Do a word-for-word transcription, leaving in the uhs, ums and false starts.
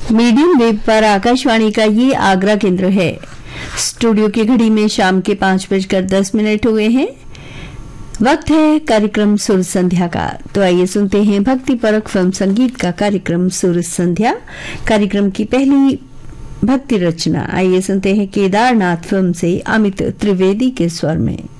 Medium wave पर आकाशवाणी का ये आगरा केंद्र है। स्टूडियो की घड़ी में शाम के पांच बजकर दस मिनट हुए हैं। वक्त है कार्यक्रम सुर संध्या का। तो आइए सुनते हैं भक्ति परक फिल्म संगीत का कार्यक्रम सुर संध्या। कार्यक्रम की पहली भक्ति रचना आइए सुनते हैं केदारनाथ फिल्म से अमित त्रिवेदी के स्वर में।